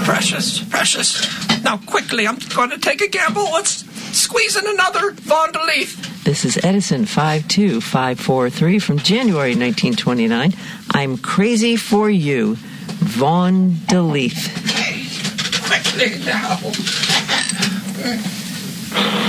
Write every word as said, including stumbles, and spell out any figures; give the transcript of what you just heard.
Precious, precious. Now, quickly, I'm going to take a gamble. Let's squeeze in another Vaughn DeLeith. This is Edison five two five four three from January nineteen twenty-nine. I'm crazy for you, Vaughn DeLeith. Quickly now.